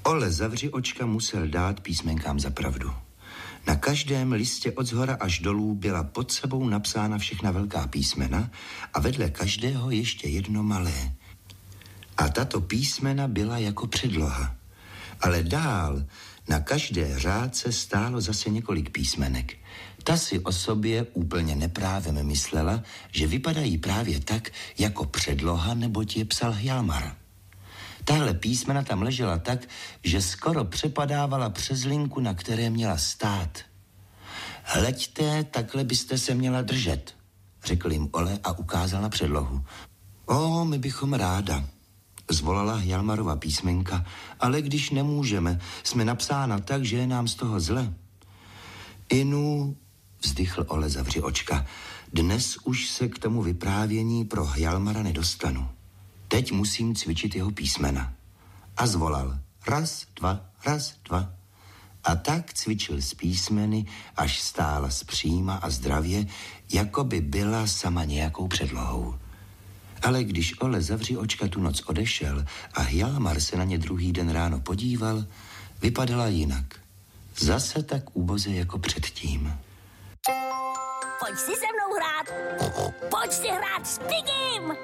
Ole Zavři očka musel dát písmenkám za pravdu. Na každém listě od zhora až dolů byla pod sebou napsána všechna velká písmena a vedle každého ještě jedno malé. A tato písmena byla jako předloha. Ale dál na každé řádce stálo zase několik písmenek. Ta si o sobě úplně neprávem myslela, že vypadají právě tak, jako předloha, neboť je psal Hjalmar. Tahle písmena tam ležela tak, že skoro přepadávala přes linku, na které měla stát. Hleďte, takhle byste se měla držet, řekl jim Ole a ukázal na předlohu. My bychom ráda, zvolala Hjalmarova písmenka, ale když nemůžeme, jsme napsána tak, že je nám z toho zle. Inu, vzdychl Ole Zavři očka, dnes už se k tomu vyprávění pro Hjalmara nedostanu. Teď musím cvičit jeho písmena. A zvolal raz, dva. A tak cvičil s písmeny, až stála zpříma a zdravě, jako by byla sama nějakou předlohou. Ale když Ole Zavři očka tu noc odešel a Hjalmar se na ně druhý den ráno podíval, vypadala jinak. Zase tak úboze jako předtím. Pojď si se mnou hrát. Pojď si hrát s Pigim.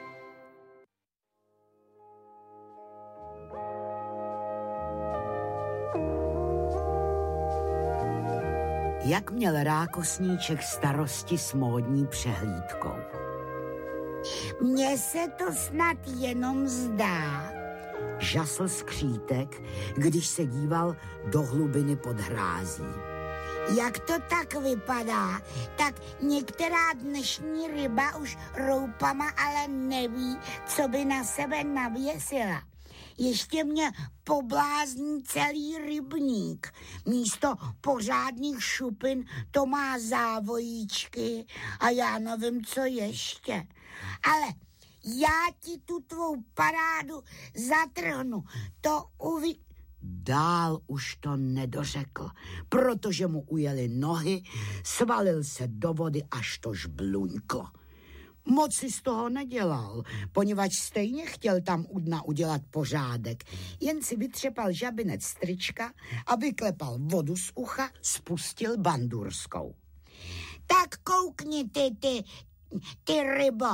Jak měl Rákosníček starosti s módní přehlídkou. Mně se to snad jenom zdá, žasl Skřítek, když se díval do hlubiny pod hrází. Jak to tak vypadá, tak některá dnešní ryba už roupama ale neví, co by na sebe navěsila. Ještě mě poblázní celý rybník. Místo pořádných šupin to má závojíčky a já nevím, co ještě. Ale já ti tu tvou parádu zatrhnu. To Dál už to nedořekl, protože mu ujeli nohy, svalil se do vody, až to žbluňklo. Moc si z toho nedělal, poněvadž stejně chtěl tam u dna udělat pořádek. Jen si vytřepal žabinec z trička a vyklepal vodu z ucha, spustil bandurskou. Tak koukni ty rybo,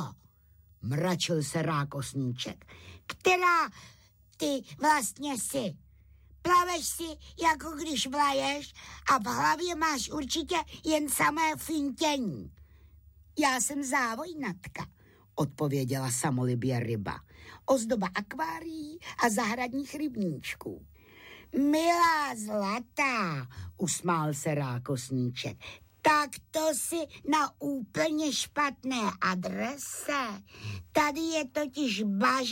mračil se Rákosníček. Která ty vlastně jsi? Plaveš si, jako když vlaješ a v hlavě máš určitě jen samé fintění. Já jsem závojnatka, odpověděla samolibě ryba. Ozdoba akvárií a zahradních rybníčků. Milá zlatá, usmál se Rákosníček. Tak to si na úplně špatné adrese. Tady je totiž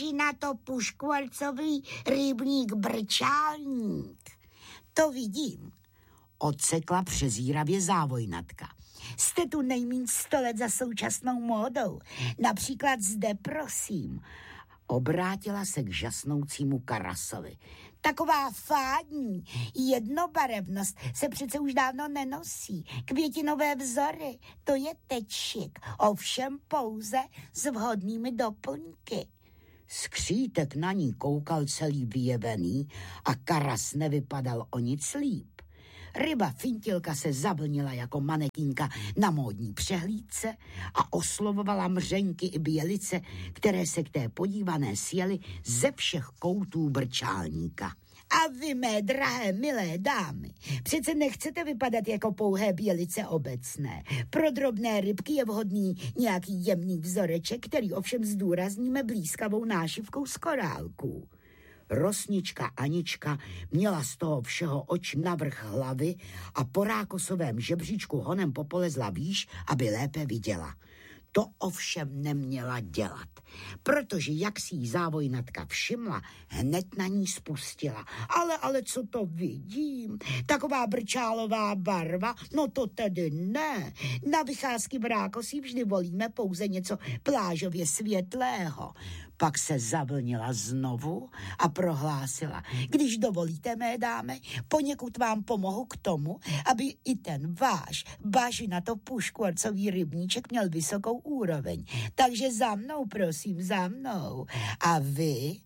bažinato-puškvorcový rybník Brčálník. To vidím, odsekla přezíravě závojnatka. Jste tu nejmíň 100 let za současnou módou. Například zde, prosím. Obrátila se k žasnoucímu Karasovi. Taková fádní jednobarevnost se přece už dávno nenosí. Květinové vzory, to je teď šik, ovšem pouze s vhodnými doplňky. Skřítek na ní koukal celý vyjevený a Karas nevypadal o nic líp. Ryba Fintilka se zavlnila jako manekínka na módní přehlídce a oslovovala mřenky i bělice, které se k té podívané sjely ze všech koutů Brčálníka. A vy, mé drahé, milé dámy, přece nechcete vypadat jako pouhé bělice obecné. Pro drobné rybky je vhodný nějaký jemný vzoreček, který ovšem zdůrazníme blízkavou nášivkou z korálků. Rosnička Anička měla z toho všeho oči navrch hlavy a po rákosovém žebříčku honem popolezla výš, aby lépe viděla. To ovšem neměla dělat, protože jak si jí závojnatka všimla, hned na ní spustila. Ale co to vidím? Taková brčálová barva? No to tedy ne. Na vycházky v Rákosí vždy volíme pouze něco plážově světlého. Pak se zavlnila znovu a prohlásila: když dovolíte, mé dámy, poněkud vám pomohu k tomu, aby i ten váš bažinato-puškvorcový rybníček měl vysokou úroveň. Takže za mnou, prosím, za mnou. A vy,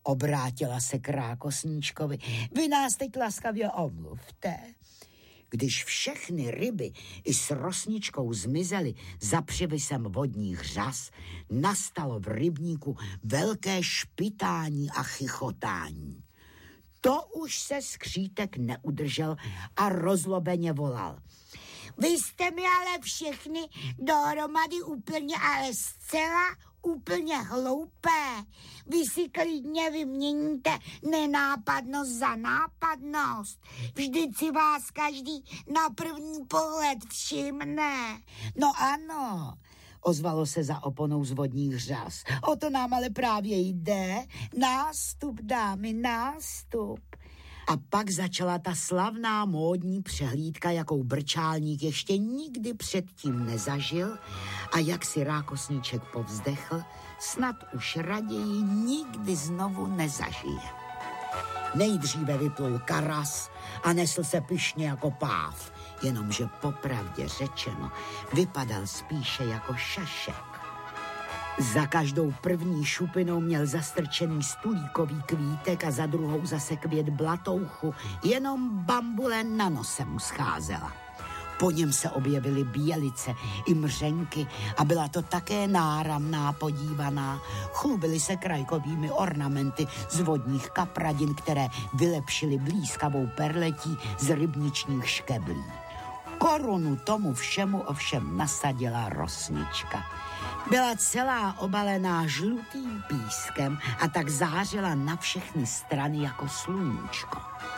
Obrátila se k Rákosníčkovi. Vy nás teď laskavě omluvte. Když všechny ryby i s Rosničkou zmizely za přivisem vodních řas, nastalo v rybníku velké špitání a chichotání. To už se Skřítek neudržel a rozlobeně volal. Vy jste mi ale všechny dohromady úplně, ale zcela úplně hloupé. Vy si klidně vyměníte nenápadnost za nápadnost. Vždyť si vás každý na první pohled všimne. No ano, ozvalo se za oponou z vodních řas. O to nám ale právě jde. Nástup, dámy, nástup. A pak začala ta slavná módní přehlídka, jakou Brčálník ještě nikdy předtím nezažil, a jak si Rákosníček povzdechl, snad už raději nikdy znovu nezažije. Nejdříve vyplul Karas a nesl se pyšně jako páv, jenomže popravdě řečeno vypadal spíše jako šašek. Za každou první šupinou měl zastrčený stulíkový kvítek a za druhou zase květ blatouchu, jenom bambule na nose mu scházela. Po něm se objevily bělice i mřenky a byla to také náramná podívaná. Chlubily se krajkovými ornamenty z vodních kapradin, které vylepšily blízkavou perletí z rybničních škeblí. Korunu tomu všemu ovšem nasadila Rosnička. Byla celá obalená žlutým pískem a tak zářila na všechny strany jako sluníčko.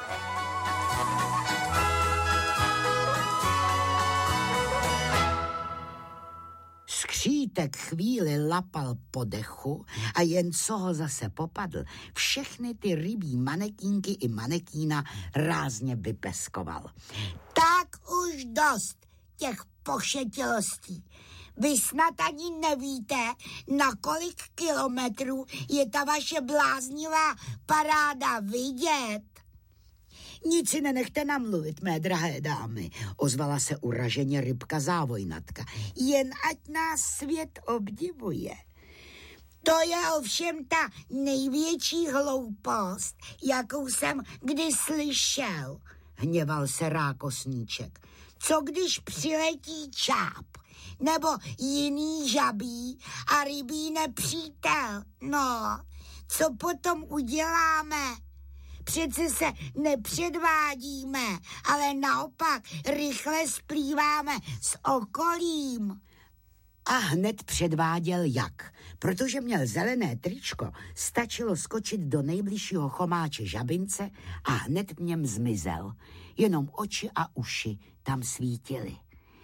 Skřítek chvíli lapal po dechu a jen co ho zase popadl, všechny ty rybí manekínky i manekína rázně vypeskoval. Tak už dost těch pošetilostí. Vy snad ani nevíte, na kolik kilometrů je ta vaše bláznivá paráda vidět. Nic si nenechte namluvit, mé drahé dámy, ozvala se uraženě rybka Závojnatka. Jen ať nás svět obdivuje. To je ovšem ta největší hloupost, jakou jsem kdy slyšel, hněval se Rákosníček. Co když přiletí čáp nebo jiný žabí a rybí nepřítel? No, co potom uděláme? Přece se nepředvádíme, ale naopak rychle splýváme s okolím. A hned předváděl jak. Protože měl zelené tričko, stačilo skočit do nejbližšího chomáče žabince a hned v něm zmizel. Jenom oči a uši tam svítily.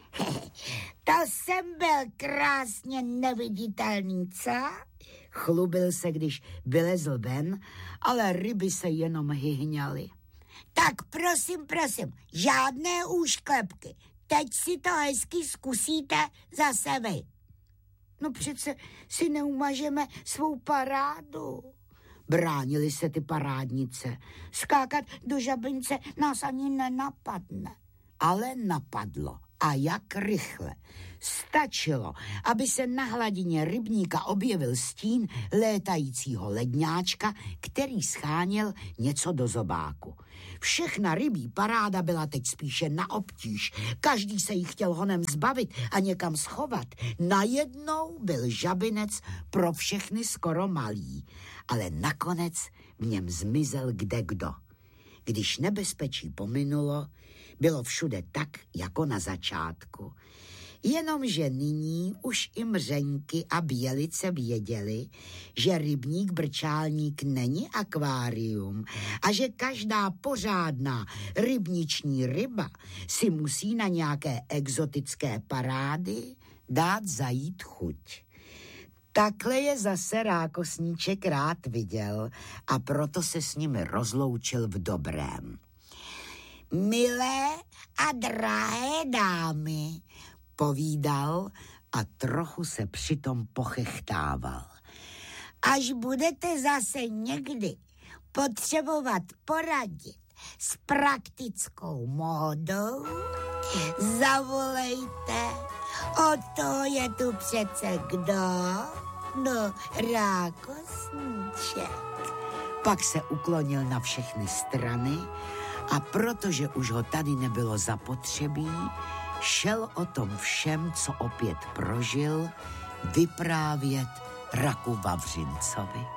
To jsem byl krásně neviditelný, co? Chlubil se, když vylezl ven, ale ryby se jenom hyhňaly. Tak prosím, žádné úšklepky. Teď si to hezky zkusíte zase vy. No přece si neumažeme svou parádu. Bránily se ty parádnice. Skákat do žabince nás ani nenapadne. Ale napadlo. A jak rychle. Stačilo, aby se na hladině rybníka objevil stín létajícího ledňáčka, který scháněl něco do zobáku. Všechna rybí paráda byla teď spíše na obtíž. Každý se jí chtěl honem zbavit a někam schovat. Najednou byl žabinec pro všechny skoro malý, ale nakonec v něm zmizel kdekdo. Když nebezpečí pominulo, bylo všude tak, jako na začátku. Jenomže nyní už i mřenky a bělice věděli, že rybník Brčálník není akvárium a že každá pořádná rybniční ryba si musí na nějaké exotické parády dát zajít chuť. Takhle je zase Rákosníček rád viděl a proto se s nimi rozloučil v dobrém. Milé a drahé dámy, povídal a trochu se přitom pochechtával. Až budete zase někdy potřebovat poradit s praktickou módou, zavolejte. O to je tu přece kdo? No, Rákosníček. Pak se uklonil na všechny strany a protože už ho tady nebylo zapotřebí, šel o tom všem, co opět prožil, vyprávět Raku Vavřincovi.